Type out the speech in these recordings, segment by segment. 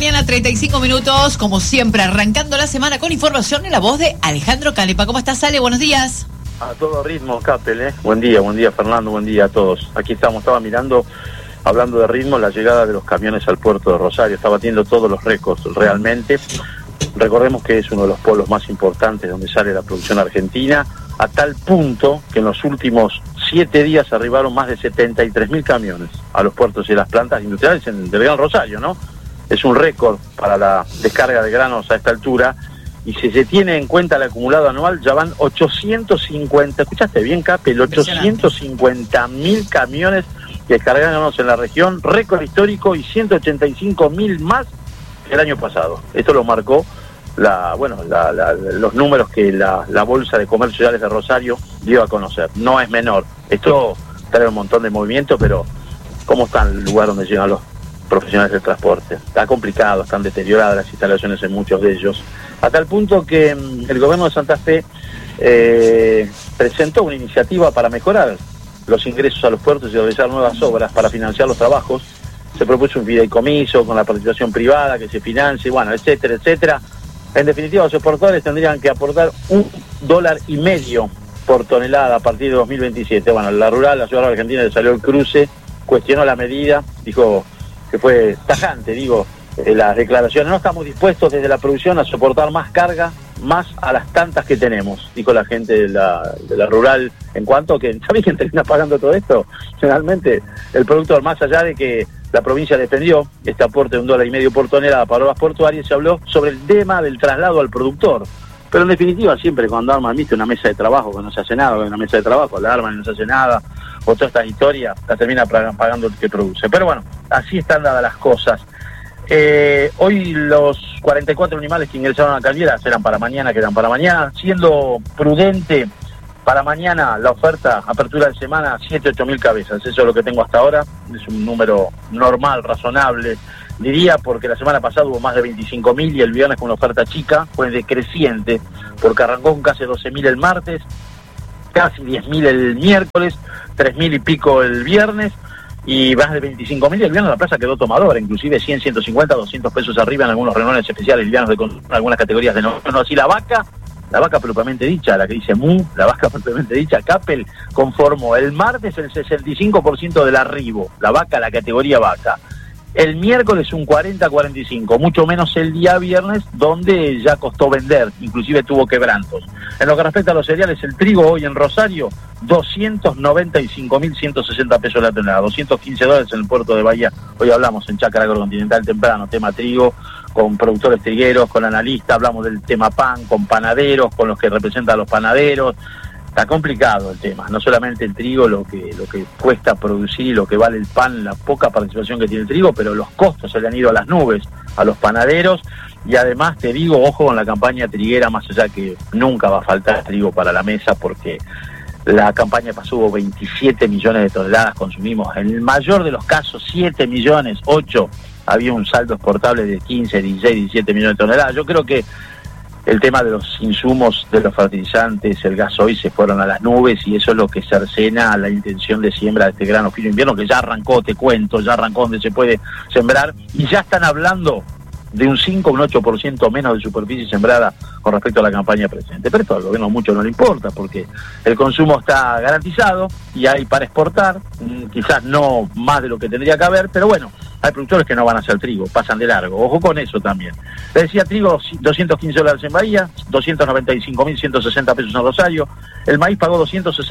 mañana, 35 minutos, como siempre, arrancando la semana con información en la voz de Alejandro Canepa. ¿Cómo estás, Ale? Buenos días. A todo ritmo, Capel, ¿eh? Buen día, Fernando, buen día a todos. Aquí estaba mirando, hablando de ritmo, la llegada de los camiones al puerto de Rosario. Está batiendo todos los récords, realmente. Recordemos que es uno de los polos más importantes donde sale la producción argentina, a tal punto que en los últimos 7 días arribaron más de 73.000 camiones a los puertos y las plantas industriales del Gran Rosario, ¿no? Es un récord para la descarga de granos a esta altura, y si se tiene en cuenta el acumulado anual, ya van 850, ¿escuchaste bien, Capel? 850.000 camiones que descargan granos en la región, récord histórico, y 185.000 más que el año pasado. Esto lo marcó los números que la Bolsa de Comercio de Rosario dio a conocer. No es menor. Esto trae un montón de movimiento, pero ¿cómo está el lugar donde llegan los profesionales del transporte? Está complicado, están deterioradas las instalaciones en muchos de ellos, a tal punto que el gobierno de Santa Fe presentó una iniciativa para mejorar los ingresos a los puertos y realizar nuevas obras para financiar los trabajos. Se propuso un fideicomiso con la participación privada que se financie, etcétera, etcétera. En definitiva, los exportadores tendrían que aportar $1.50 por tonelada a partir de 2027. La rural, la ciudad argentina, le salió el cruce, cuestionó la medida, dijo que fue tajante, las declaraciones. No estamos dispuestos desde la producción a soportar más carga, más a las tantas que tenemos, dijo la gente de la rural, en cuanto que, ¿sabés quién termina pagando todo esto? Generalmente el productor, más allá de que la provincia defendió este aporte de $1.50 por tonelada para obras portuarias, se habló sobre el tema del traslado al productor. Pero en definitiva, siempre cuando arman, una mesa de trabajo que no se hace nada, una mesa de trabajo, la arman y no se hace nada, o toda esta historia, la termina pagando el que produce. Pero bueno, así están dadas las cosas. Hoy los 44 animales que ingresaron a la Cañera serán para mañana, quedan para mañana, siendo prudente. Para mañana la oferta, apertura de semana, 7-8 cabezas. Eso es lo que tengo hasta ahora. Es un número normal, razonable, diría, porque la semana pasada hubo más de 25.000 y el viernes con una oferta chica fue decreciente, porque arrancó con casi 12.000 el martes, casi 10.000 el miércoles, 3.000 y pico el viernes, y más de 25.000 y el viernes la plaza quedó tomadora, inclusive 100, 150, 200 pesos arriba en algunos renones especiales, livianos de consumo, en algunas categorías de no. Así la vaca propiamente dicha, la que dice la vaca propiamente dicha, Capel, conformó el martes el 65% del arribo, la vaca, la categoría vaca. El miércoles un 40-45, mucho menos el día viernes, donde ya costó vender, inclusive tuvo quebrantos. En lo que respecta a los cereales, el trigo hoy en Rosario, 295.160 pesos la tonelada, $215 en el puerto de Bahía. Hoy hablamos en Chácara Agrocontinental temprano, tema trigo, con productores trigueros, con analistas, hablamos del tema pan, con panaderos, con los que representan a los panaderos. Está complicado el tema, no solamente el trigo, lo que cuesta producir, lo que vale el pan, la poca participación que tiene el trigo, pero los costos se le han ido a las nubes a los panaderos. Y además te digo, ojo con la campaña triguera, más allá que nunca va a faltar trigo para la mesa, porque la campaña pasó, hubo 27 millones de toneladas, consumimos en el mayor de los casos 7 millones, 8, había un saldo exportable de 15, 16, 17 millones de toneladas. Yo creo que el tema de los insumos, de los fertilizantes, el gasoil se fueron a las nubes, y eso es lo que cercena a la intención de siembra de este grano fino invierno, que ya arrancó, te cuento, ya arrancó donde se puede sembrar, y ya están hablando de un 5 o un 8% menos de superficie sembrada con respecto a la campaña presente. Pero esto al gobierno mucho no le importa, porque el consumo está garantizado y hay para exportar, quizás no más de lo que tendría que haber, pero bueno, hay productores que no van a hacer trigo, pasan de largo, ojo con eso también. Le decía, trigo, $215 en Bahía, 295.160 pesos en Rosario, el maíz pagó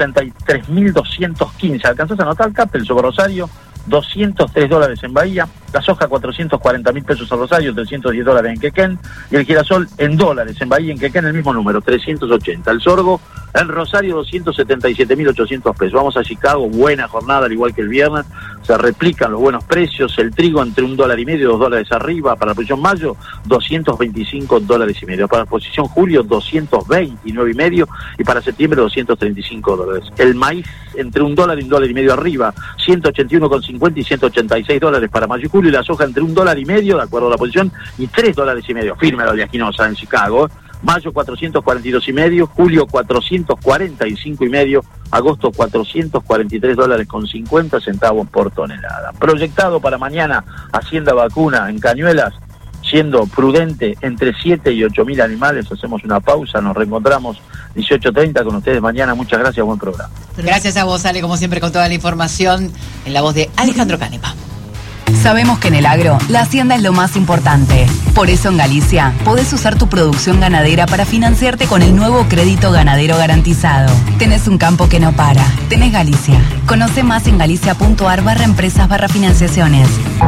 263.215, ¿alcanzás a notar, Capel, sobre Rosario? $203 en Bahía, la soja 440.000 pesos en Rosario, $310 en Quequén, y el girasol en dólares en Bahía, en Quequén el mismo número, 380. El sorgo en Rosario 277.800 pesos. Vamos a Chicago, buena jornada al igual que el viernes, se replican los buenos precios, el trigo entre $1.50 y $2 arriba, para la posición mayo $225.5, para la posición julio $229.5 y para septiembre $235. El maíz entre $1 y $1.50 arriba, $181.50 y $186 para mayo y julio, y la soja entre $1.50, de acuerdo a la posición, y $3.50, firme la oleaginosa en Chicago. Mayo 442.5, julio 445.5, agosto $443.50 por tonelada. Proyectado para mañana, hacienda vacuna en Cañuelas, siendo prudente, entre 7 y 8.000 animales. Hacemos una pausa, nos reencontramos 18:30 con ustedes mañana. Muchas gracias, buen programa. Gracias a vos, Ale, como siempre, con toda la información en la voz de Alejandro Canepa. Sabemos que en el agro, la hacienda es lo más importante. Por eso en Galicia, podés usar tu producción ganadera para financiarte con el nuevo crédito ganadero garantizado. Tenés un campo que no para. Tenés Galicia. Conoce más en galicia.ar/empresas/financiaciones.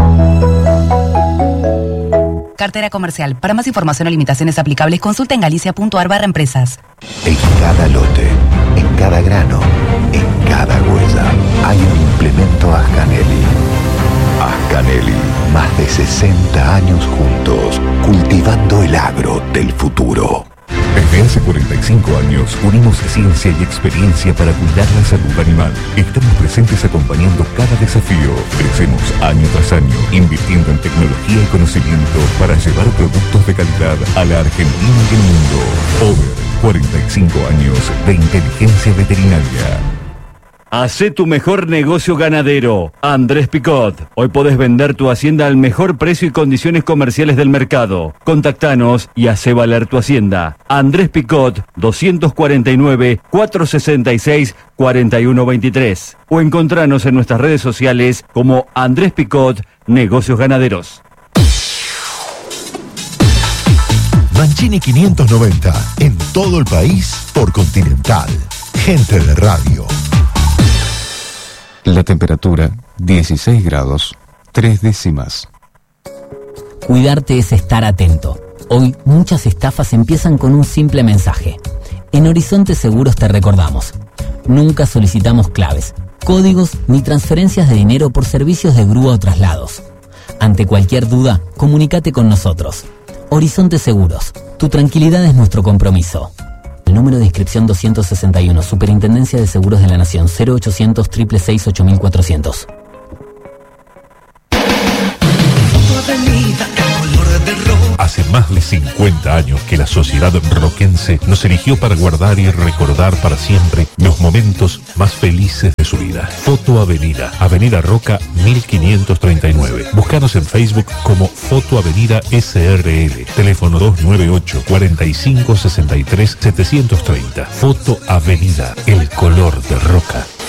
Cartera comercial. Para más información o limitaciones aplicables, consulta en galicia.ar/empresas. En cada lote, en cada grano, en cada huella, hay un implemento Ascanelli. Ascanelli, más de 60 años juntos, cultivando el agro del futuro. Desde hace 45 años unimos ciencia y experiencia para cuidar la salud animal. Estamos presentes acompañando cada desafío. Crecemos año tras año, invirtiendo en tecnología y conocimiento para llevar productos de calidad a la Argentina y el mundo. Over 45 años de inteligencia veterinaria. Hacé tu mejor negocio ganadero. Andrés Picot. Hoy podés vender tu hacienda al mejor precio y condiciones comerciales del mercado. Contactanos y hacé valer tu hacienda. Andrés Picot, 249-466-4123. O encontranos en nuestras redes sociales como Andrés Picot Negocios Ganaderos. Mancini 590, en todo el país por Continental. Gente de radio. La temperatura, 16 grados, 3 décimas. Cuidarte es estar atento. Hoy muchas estafas empiezan con un simple mensaje. En Horizonte Seguros te recordamos. Nunca solicitamos claves, códigos ni transferencias de dinero por servicios de grúa o traslados. Ante cualquier duda, comunícate con nosotros. Horizonte Seguros. Tu tranquilidad es nuestro compromiso. El número de inscripción 261, Superintendencia de Seguros de la Nación, 0800 666 8400. Hace más de 50 años que la sociedad roquense nos eligió para guardar y recordar para siempre los momentos más felices de su vida. Foto Avenida, Avenida Roca 1539. Búscanos en Facebook como Foto Avenida SRL. Teléfono 298 45 63 730. Foto Avenida, el color de Roca.